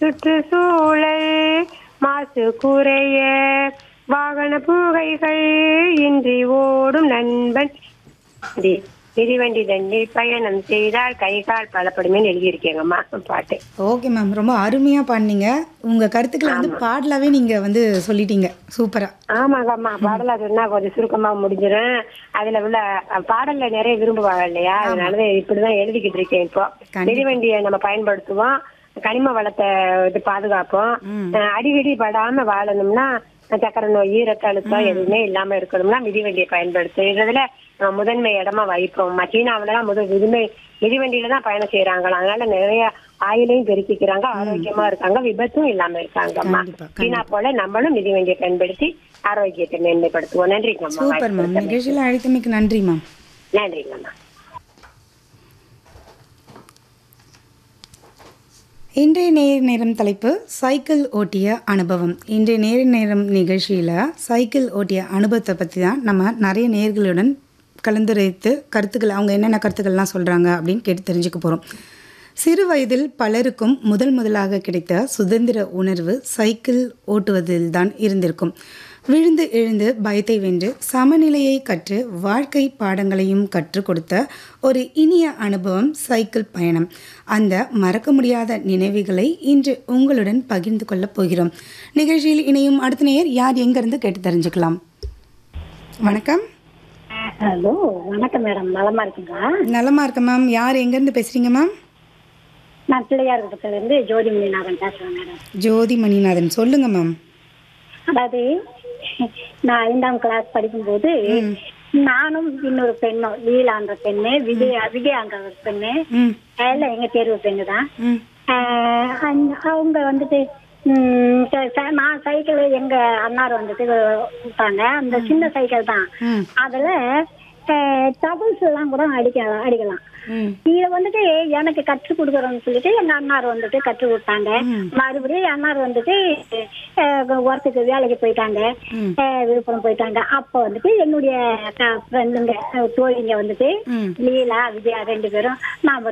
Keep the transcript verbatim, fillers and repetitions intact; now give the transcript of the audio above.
சுற்றுச்சூழல் மாசு குறைய வாகன புகைகள் இன்றி ஓடும் நண்பன் தி- மிதிவண்டி தண்ணில் பயணம் செய்தால் கை கால் பலப்படுமே எழுதியிருக்கேங்கம்மா பாட்டு. ஓகே மேம், ரொம்ப அருமையா பாடினீங்க. உங்க கருத்துக்களை வந்து பாடலாவே நீங்க வந்து சொல்லிட்டீங்க. சூப்பரா. ஆமாங்கம்மா, பாடலா சொன்னா கொஞ்சம் சுருக்கமா முடிஞ்சிடும். அதுல உள்ள அஹ், பாடல்ல நிறைய விரும்புவாங்க இல்லையா, அதனாலதான் இப்படிதான் எழுதிக்கிட்டு இருக்கேன். இப்போ மிதிவண்டியை நம்ம பயன்படுத்துவோம், கனிம வளத்தை இது பாதுகாப்போம். அஹ், அடிக்கடி படாம வாழணும்னா சக்கரை நோய், ரத்த அழுத்தம் எதுவுமே இல்லாம இருக்கணும்னா மிதிவண்டியை பயன்படுத்துறதுல அஹ், முதன்மை இடமா வைப்போம். சீனாவிலலாம் முதல் மிதிமை மிதிவண்டியில தான் பயணம் செய்யறாங்களாம். அதனால நிறைய ஆயிலையும் பெருக்கிக்கிறாங்க, ஆரோக்கியமா இருக்காங்க, விபத்தும் இல்லாம இருக்காங்கம்மா. கண்டிப்பா, சீனா போல நம்மளும் மிதிவண்டியை பயன்படுத்தி ஆரோக்கியத்தை மேன்மைப்படுத்துவோம். நன்றிங்கம்மா. Super ma'am. நிகழ்ச்சியில் அழைத்தமைக்கு நன்றி மேம். நன்றிங்கம்மா. இன்றைய நேர் நேரம் தலைப்பு சைக்கிள் ஓட்டிய அனுபவம். இன்றைய நேர் நேரம் நிகழ்ச்சியில் சைக்கிள் ஓட்டிய அனுபவத்தை பற்றி தான் நம்ம நிறைய நேர்களுடன் கலந்துரைத்து கருத்துக்கள், அவங்க என்னென்ன கருத்துக்கள்லாம் சொல்கிறாங்க அப்படின்னு கேட்டு தெரிஞ்சுக்க போகிறோம். சிறு வயதில் பலருக்கும் முதல் முதலாக கிடைத்த சுதந்திர உணர்வு சைக்கிள் ஓட்டுவதில் தான் இருந்திருக்கும். விழுந்து எழுந்து பயத்தை வென்று சமநிலையை கற்று வாழ்க்கை பாடங்களையும் கற்றுக் கொடுத்த ஒரு இனிய அனுபவம் சைக்கிள் பயணம். அந்த மறக்க முடியாத நினைவுகளை இன்று உங்களுடன் பகிர்ந்து கொள்ளப் போகிறோம். நிகழ்ச்சியில் இணையும் அடுத்த நேயர் யார், எங்கிருந்து கேட்டு தெரிஞ்சுக்கலாம். வணக்கம். ஹலோ, வணக்கம் மேடம். நலமா இருக்குங்களா? நலமா இருக்க மேம். யார், எங்கேருந்து பேசுகிறீங்க மேம்? நான் பிள்ளையார் இடத்துல இருந்து ஜோதி மணிநாதன் பேசுறேன் மேடம். ஜோதி மணிநாதன், சொல்லுங்க மேம். அதாவது நான் ஐந்தாம் கிளாஸ் படிக்கும்போது நானும் இன்னொரு பெண்ணும், லீலான்ற பெண்ணு, விஜயா விஜயாங்க ஒரு பெண்ணு, ம் எல்லாம் எங்க தேர்வு பெண்ணு தான். ம் அவங்க வந்துட்டு ம், ச- ச- நான் சைக்கிள் எங்க அண்ணார் வந்துட்டு கொடுத்தாங்க. அந்த சின்ன சைக்கிள் தான். ம் அதுல டபுள்ஸ் எல்லாம் கூட அடிக்கலாம் அடிக்கலாம். ம் இத வந்துட்டு எனக்கு கற்றுக் கொடுக்குறோம்னு சொல்லிட்டு எங்க அண்ணார் வந்துட்டு கற்றுக் கொடுத்தாங்க. மறுபடியும் அண்ணார் வந்துட்டு ஒர்க்குக்கு வேலைக்கு போயிட்டாங்க, ம். அஹ் விழுப்புரம் போயிட்டாங்க. அப்ப வந்துட்டு என்னுடைய ஃப்ரெண்டுங்க தோழிங்க வந்துட்டு ம் லீலா, விஜயா ரெண்டு பேரும் நான்